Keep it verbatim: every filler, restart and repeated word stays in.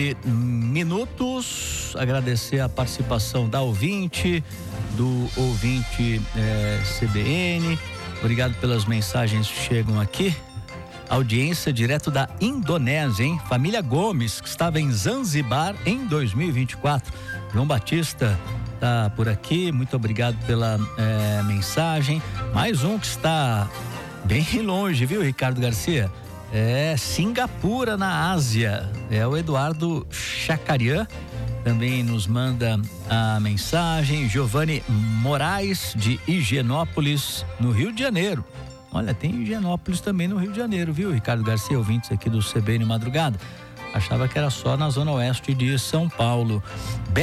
Minutos, agradecer a participação da ouvinte, do ouvinte é, C B N, obrigado pelas mensagens que chegam aqui. Audiência direto da Indonésia, hein? Família Gomes, que estava em Zanzibar em dois mil e vinte e quatro. João Batista tá por aqui, muito obrigado pela é, mensagem. Mais um que está bem longe, viu, Ricardo Garcia? É Singapura, na Ásia. É o Eduardo Chacarian, também nos manda a mensagem. Giovanni Moraes, de Higienópolis, no Rio de Janeiro. Olha, tem Higienópolis também no Rio de Janeiro, viu, Ricardo Garcia? Ouvintes aqui do C B N Madrugada. Achava que era só na zona oeste de São Paulo.